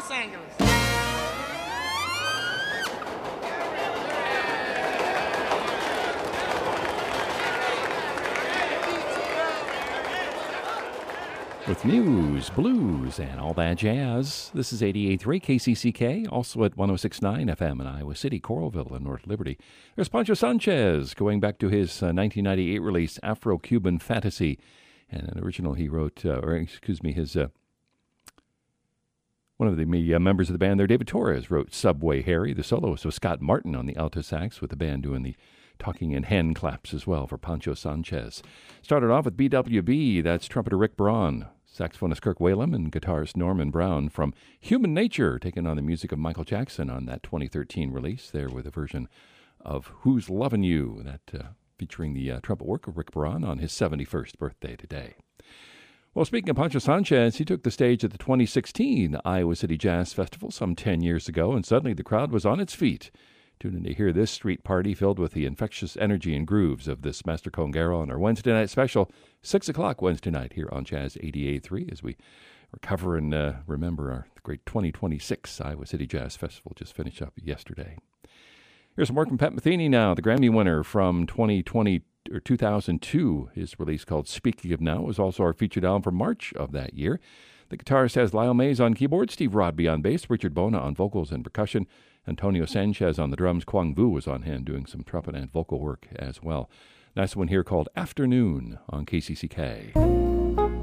Los Angeles. With news, blues, and all that jazz. This is 88.3 KCCK, also at 106.9 FM in Iowa City, Coralville, and North Liberty. There's Pancho Sanchez, going back to his 1998 release, Afro-Cuban Fantasy. And an original he wrote, his one of the members of the band there, David Torres, wrote Subway Harry. The soloist was Scott Martin on the alto sax, with the band doing the talking and hand claps as well for Pancho Sanchez. Started off with BWB, that's trumpeter Rick Braun, saxophonist Kirk Whalum, and guitarist Norman Brown from Human Nature, taking on the music of Michael Jackson on that 2013 release there with a version of Who's Lovin' You, that featuring the trumpet work of Rick Braun on his 71st birthday today. Well, speaking of Pancho Sanchez, he took the stage at the 2016 Iowa City Jazz Festival some 10 years ago, and suddenly the crowd was on its feet. Tune in to hear this street party filled with the infectious energy and grooves of this Master Conguero on our Wednesday night special, 6 o'clock Wednesday night here on Jazz 88.3, as we recover and remember our great 2026 Iowa City Jazz Festival just finished up yesterday. Here's some work from Pat Metheny now, the Grammy winner from 2002. His release called Speaking of Now was also our featured album for March of that year. The guitarist has Lyle Mays on keyboard, Steve Rodby on bass, Richard Bona on vocals and percussion, Antonio Sanchez on the drums. Kwang Vu was on hand doing some trumpet and vocal work as well. Nice one here called Afternoon on KCCK.